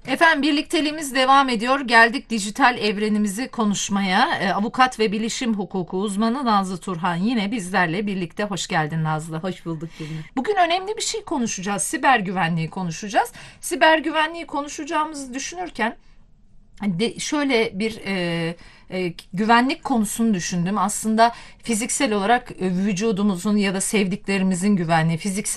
Efendim birlikteliğimiz devam ediyor. Geldik dijital evrenimizi konuşmaya. Avukat ve bilişim hukuku uzmanı Nazlı Turhan yine bizlerle birlikte. Hoş geldin Nazlı. Hoş bulduk Gülnur. Bugün önemli bir şey konuşacağız. Siber güvenliği konuşacağız. Siber güvenliği konuşacağımızı düşünürken şöyle bir güvenlik konusunu düşündüm. Aslında fiziksel olarak vücudumuzun ya da sevdiklerimizin güvenliği, fiziksel